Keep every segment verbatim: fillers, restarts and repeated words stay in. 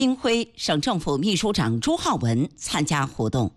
丁辉省政府秘书长朱浩文参加活动。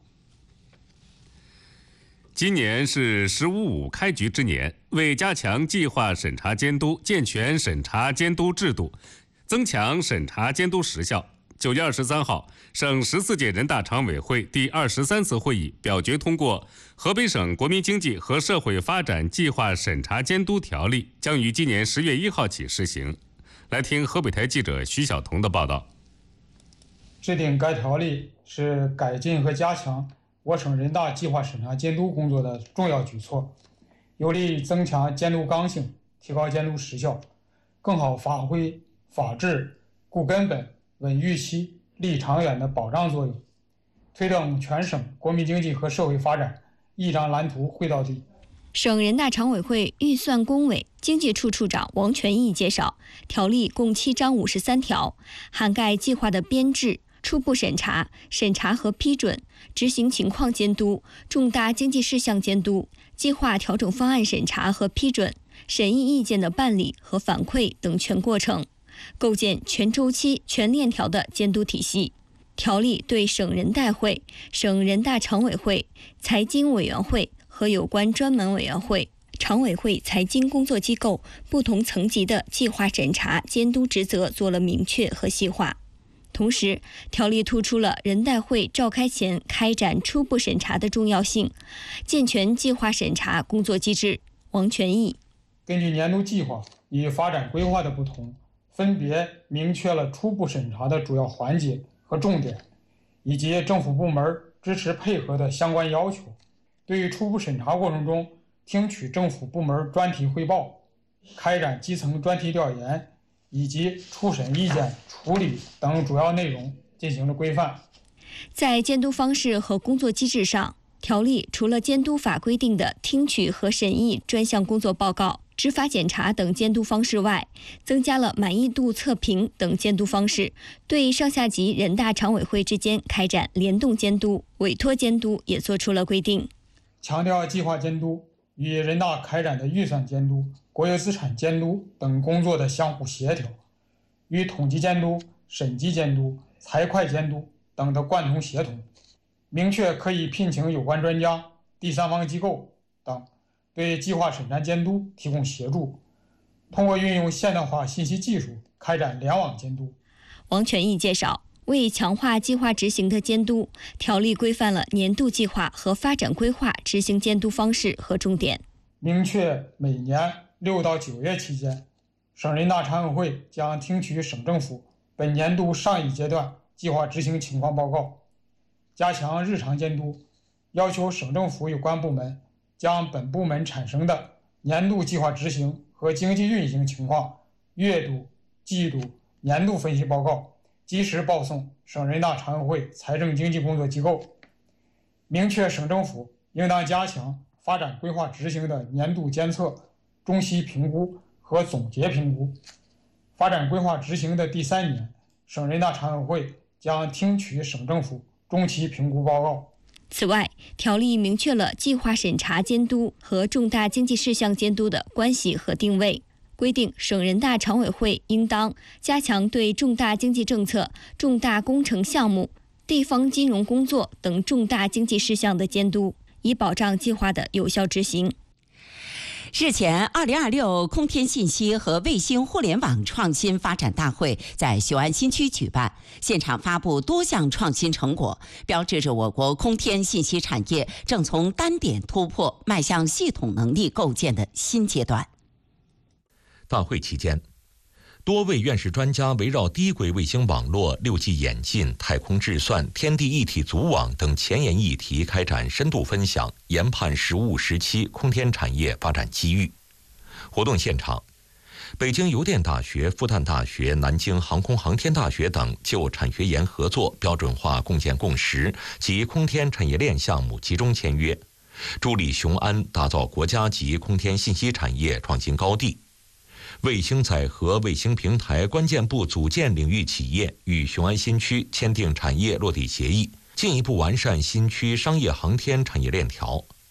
今年是“十五五”开局之年，为加强计划审查监督，健全审查监督制度，增强审查监督实效，九月二十三号，省十四届人大常委会第二十三次会议表决通过《河北省国民经济和社会发展计划审查监督条例》，将于今年十月一号起施行。来听河北台记者徐晓彤的报道。 制定该条例是改进和加强我省人大计划审查监督工作的重要举措，有利增强监督刚性，提高监督实效，更好发挥法治固根本、稳预期、立长远的保障作用，推动全省国民经济和社会发展一张蓝图绘到底。 省人大常委会预算工委经济处处长王全义介绍，条例共七章五十三条，涵盖计划的编制、初步审查、审查和批准、执行情况监督、重大经济事项监督、计划调整方案审查和批准、审议意见的办理和反馈等全过程，构建全周期、全链条的监督体系。条例对省人代会、省人大常委会、财经委员会和有关专门委员会、常委会财经工作机构不同层级的计划审查监督职责做了明确和细化。同时，条例突出了人代会召开前开展初步审查的重要性，健全计划审查工作机制。王全义根据年度计划与发展规划的不同，分别明确了初步审查的主要环节和重点，以及政府部门支持配合的相关要求。对于初步审查过程中听取政府部门专题汇报、开展基层专题调研以及初审意见处理等主要内容进行了规范。 在监督方式和工作机制上，条例除了监督法规定的听取和审议专项工作报告、执法检查等监督方式外，增加了满意度测评等监督方式，对上下级人大常委会之间开展联动监督、委托监督也作出了规定。 强调计划监督与人大开展的预算监督、国有资产监督等工作的相互协调，与统计监督、审计监督、财会监督等的贯通协同，明确可以聘请有关专家、第三方机构等对计划审查监督提供协助，通过运用现代化信息技术开展联网监督。 王全义介绍，为强化计划执行的监督，条例规范了年度计划和发展规划执行监督方式和重点， 明确每年六到九月期间，省人大常委会将听取省政府本年度上一阶段计划执行情况报告，加强日常监督，要求省政府有关部门将本部门产生的年度计划执行和经济运行情况月度、季度、年度分析报告及时报送省人大常委会财政经济工作机构，明确省政府应当加强发展规划执行的年度监测、中期评估和总结评估。发展规划执行的第三年，省人大常委会将听取省政府中期评估报告。 此外，条例明确了计划审查监督和重大经济事项监督的关系和定位，规定省人大常委会应当加强对重大经济政策、重大工程项目、地方金融工作等重大经济事项的监督，以保障计划的有效执行。 日前，二零二六空天信息和卫星互联网创新发展大会在雄安新区举办，现场发布多项创新成果，标志着我国空天信息产业正从单点突破迈向系统能力构建的新阶段。 大会期间，多位院士专家围绕低轨卫星网络、六 G 演进、太空治算、天地一体组网等前沿议题开展深度分享，研判“十五”时期空天产业发展机遇。活动现场，北京邮电大学、复旦大学、南京航空航天大学等就产学研合作标准化共建共识及空天产业链项目集中签约，助力雄安打造国家级空天信息产业创新高地。卫星载荷、卫星平台关键部组建领域企业与雄安新区签订产业落地协议，进一步完善新区商业航天产业链条。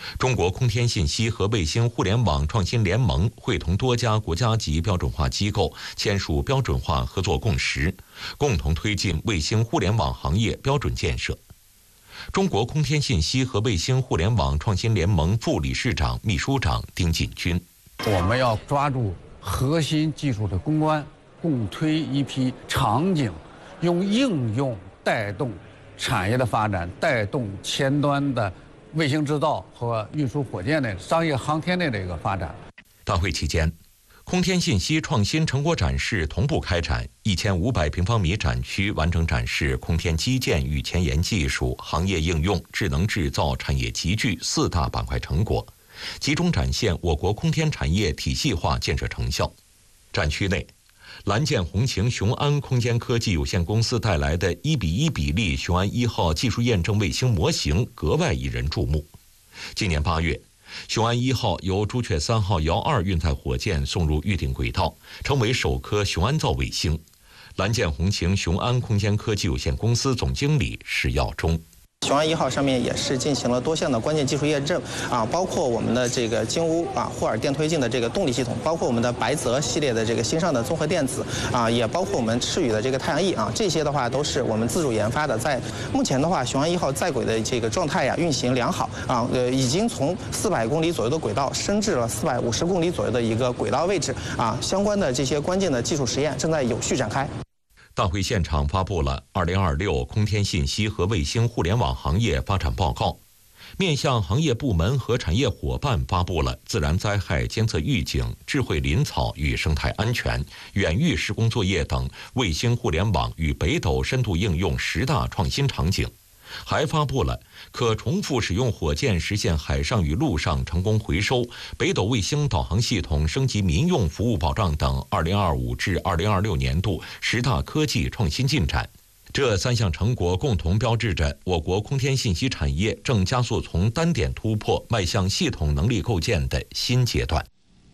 中国空天信息和卫星互联网创新联盟会同多家国家级标准化机构签署标准化合作共识，共同推进卫星互联网行业标准建设。中国空天信息和卫星互联网创新联盟副理事长、秘书长丁进军： 我们要抓住核心技术的攻关，共推一批场景，用应用带动产业的发展，带动前端的卫星制造和运输火箭的商业航天的这个发展。 大会期间，空天信息创新成果展示同步开展，一千五百平方米展区完整展示空天基建与前沿技术、行业应用、智能制造、产业集聚四大板块成果，集中展现我国空天产业体系化建设成效。展区内，蓝箭红擎雄安空间科技有限公司带来的一比一比例雄安一号技术验证卫星模型格外引人注目。今年八月，雄安一号由朱雀三号遥二运载火箭送入预定轨道，成为首颗雄安造卫星。蓝箭红擎雄安空间科技有限公司总经理石耀忠： 雄安一号上面也是进行了多项的关键技术验证啊，包括我们的这个金乌啊霍尔电推进的这个动力系统，包括我们的白泽系列的这个新上的综合电子啊，也包括我们赤羽的这个太阳翼啊，这些的话都是我们自主研发的。在目前的话，雄安一号在轨的这个状态呀，运行良好啊，呃，已经从四百公里左右的轨道升至了四百五十公里左右的一个轨道位置啊，相关的这些关键的技术实验正在有序展开。 大会现场发布了二零二六空天信息和卫星互联网行业发展报告，面向行业部门和产业伙伴发布了自然灾害监测预警、智慧林草与生态安全、远域施工作业等卫星互联网与北斗深度应用十大创新场景，还发布了可重复使用火箭实现海上与陆上成功回收、北斗卫星导航系统升级民用服务保障等二零二五至二零二六年度十大科技创新进展。这三项成果共同标志着我国空天信息产业正加速从单点突破迈向系统能力构建的新阶段。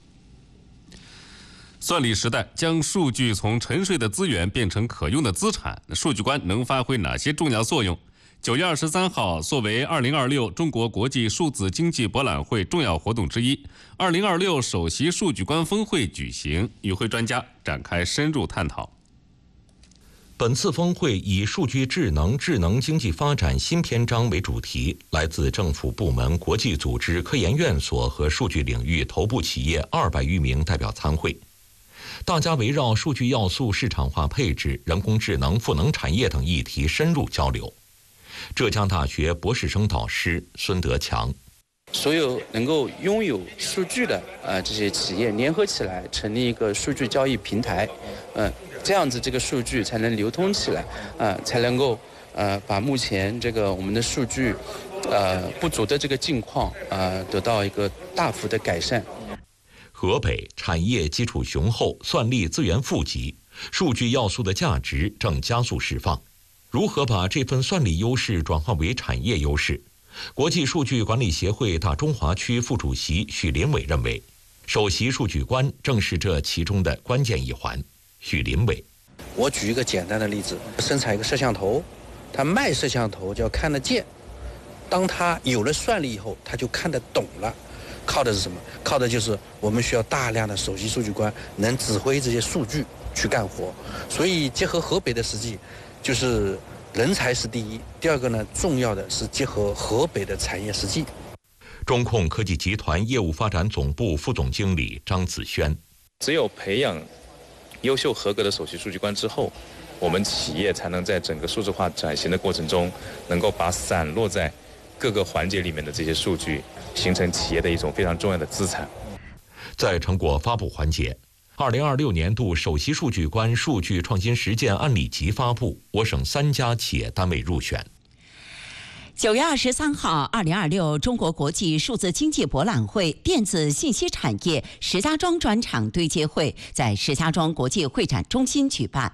算力时代将数据从沉睡的资源变成可用的资产，数据观能发挥哪些重要作用？九月二十三号，作为二零二六中国国际数字经济博览会重要活动之一，二零二六首席数据观峰会举行，与会专家展开深入探讨。 本次峰会以数据智能、智能经济发展新篇章为主题，来自政府部门、国际组织、科研院所和数据领域头部企业二百余名代表参会。大家围绕数据要素市场化配置、人工智能赋能产业等议题深入交流。浙江大学博士生导师孙德强： 所有能够拥有数据的呃这些企业联合起来，成立一个数据交易平台，嗯、呃，这样子这个数据才能流通起来，啊、呃，才能够呃把目前这个我们的数据呃不足的这个境况呃得到一个大幅的改善。 河北产业基础雄厚，算力资源富集，数据要素的价值正加速释放。如何把这份算力优势转化为产业优势？国际数据管理协会大中华区副主席许林伟认为，首席数据官正是这其中的关键一环。许林伟： 我举一个简单的例子，生产一个摄像头，他卖摄像头就要看得见，当他有了算力以后，他就看得懂了。靠的是什么？靠的就是我们需要大量的首席数据官能指挥这些数据去干活。所以结合河北的实际，就是人才是第一，第二个呢，重要的是结合河北的产业实际。 中控科技集团业务发展总部副总经理张子轩： 只有培养优秀合格的首席数据官之后，我们企业才能在整个数字化转型的过程中，能够把散落在各个环节里面的这些数据，形成企业的一种非常重要的资产。 在成果发布环节，二零二六年度首席数据官数据创新实践案例集发布，我省三家企业单位入选。 九月二十三号，二零二六中国国际数字经济博览会电子信息产业石家庄专场对接会在石家庄国际会展中心举办。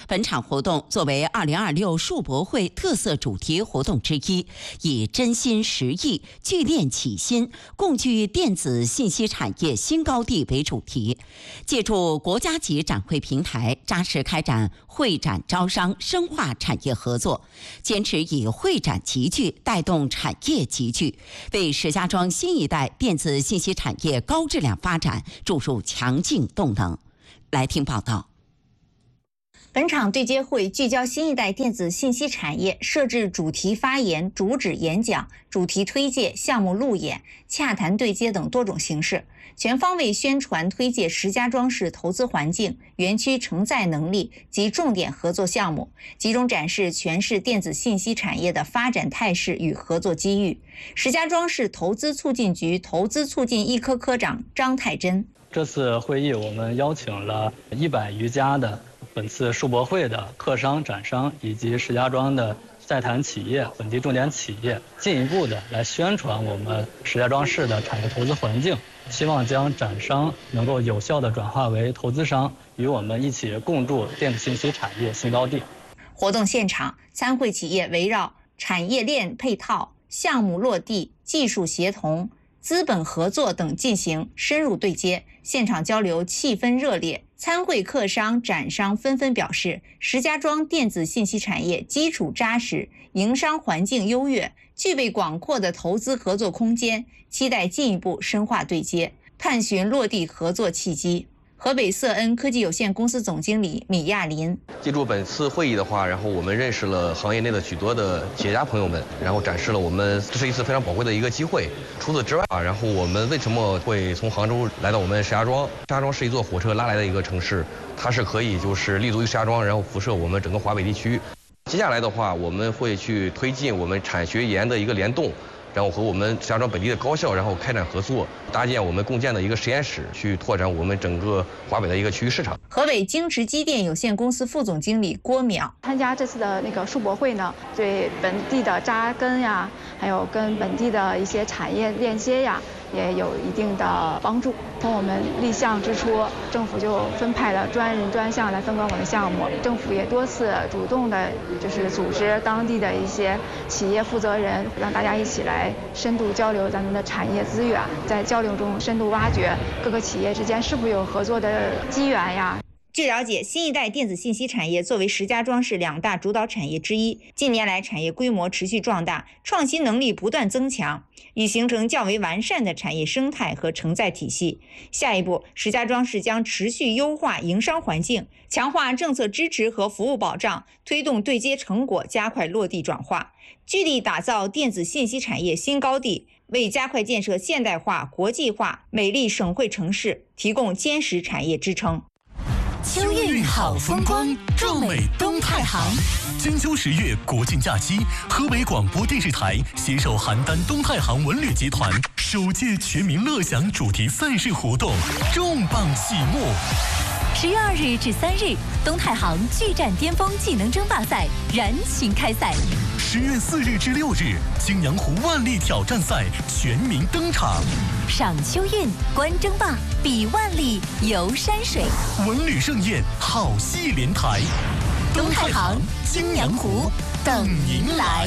本场活动作为二零二六数博会特色主题活动之一，以真心实意、聚炼启新，共聚电子信息产业新高地为主题，借助国家级展会平台，扎实开展会展招商，深化产业合作，坚持以会展集聚带动产业集聚，为石家庄新一代电子信息产业高质量发展注入强劲动能。来听报道。 本场对接会聚焦新一代电子信息产业，设置主题发言、主旨演讲、主题推介、项目路演、洽谈对接等多种形式，全方位宣传推介石家庄市投资环境、园区承载能力及重点合作项目，集中展示全市电子信息产业的发展态势与合作机遇。石家庄市投资促进局投资促进一科科长张太珍。 这次会议我们邀请了一百余家的本次数博会的客商、展商以及石家庄的在谈企业、本地重点企业，进一步的来宣传我们石家庄市的产业投资环境，希望将展商能够有效的转化为投资商，与我们一起共筑电子信息产业新高地。 活动现场，参会企业围绕产业链配套、项目落地、技术协同、资本合作等进行深入对接，现场交流气氛热烈。参会客商、展商纷纷表示，石家庄电子信息产业基础扎实，营商环境优越，具备广阔的投资合作空间，期待进一步深化对接，探寻落地合作契机。河北瑟恩科技有限公司总经理米亚林： 借助本次会议的话，然后我们认识了行业内的许多的企业家朋友们，然后展示了我们这是一次非常宝贵的一个机会。除此之外啊，然后我们为什么会从杭州来到我们石家庄？石家庄是一座火车拉来的一个城市，它是可以就是立足于石家庄，然后辐射我们整个华北地区。接下来的话，我们会去推进我们产学研的一个联动。然后和我们石家庄本地的高校，然后开展合作，搭建我们共建的一个实验室，去拓展我们整个华北的一个区域市场。 河北京池机电有限公司副总经理郭淼： 参加这次的那个数博会呢，对本地的扎根呀，还有跟本地的一些产业链接呀，也有一定的帮助。从我们立项之初，政府就分派了专人专项来分管我们项目，政府也多次主动的，就是组织当地的一些企业负责人，让大家一起来深度交流咱们的产业资源，在交流中深度挖掘各个企业之间是否有合作的机缘呀。 据了解，新一代电子信息产业作为石家庄市两大主导产业之一，近年来产业规模持续壮大，创新能力不断增强，已形成较为完善的产业生态和承载体系。下一步，石家庄市将持续优化营商环境，强化政策支持和服务保障，推动对接成果加快落地转化，聚力打造电子信息产业新高地，为加快建设现代化、国际化、美丽省会城市提供坚实产业支撑。 秋韵好风光，壮美东太行。金秋十月国庆假期，河北广播电视台携手邯郸东太行文旅集团首届全民乐享主题赛事活动重磅启幕。 十月二日至三日，东太行巨战巅峰技能争霸赛燃情开赛。 十月四日至六日，泾阳湖万历挑战赛全民登场。 赏秋韵，观争霸，比万历，游山水， 文旅盛宴，好戏连台。 东太行，泾阳湖，等您来。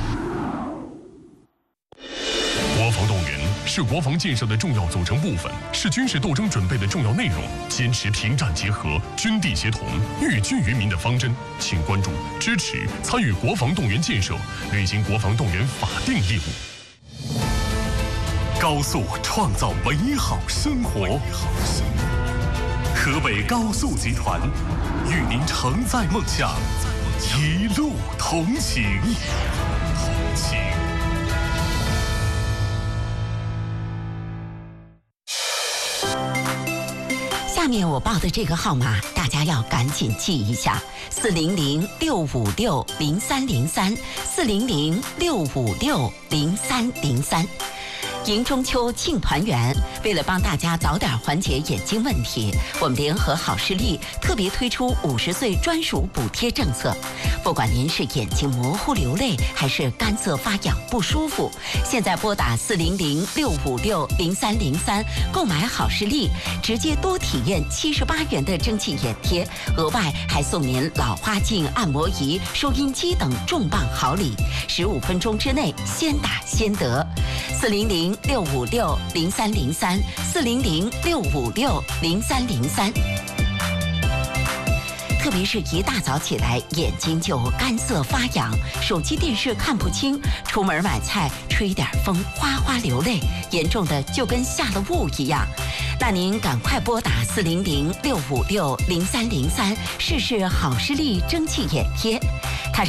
国防动员是国防建设的重要组成部分，是军事斗争准备的重要内容。坚持平战结合、军地协同、寓军于民的方针，请关注、支持、参与国防动员建设，履行国防动员法定义务。高速创造美好生活。河北高速集团与您承载梦想，一路同行。同行。 下面我报的这个号码，大家要赶紧记一下：四零零六五六零三零三，四零零六五六零三零三。 迎中秋庆团圆，为了帮大家早点缓解眼睛问题，我们联合好视力特别推出五十岁专属补贴政策。不管您是眼睛模糊流泪，还是干涩发痒不舒服，现在拨打四零零六五六零三零三购买好视力，直接多体验七十八元的蒸汽眼贴，额外还送您老花镜、按摩仪、收音机等重磅好礼，十五分钟之内先打先得。四零零六五六零三零三，四零零六五六零三零三。特别是一大早起来，眼睛就干涩发痒，手机电视看不清，出门买菜吹点风哗哗流泪，严重的就跟下了雾一样。那您赶快拨打四零零六五六零三零三，试试好视力蒸汽眼贴。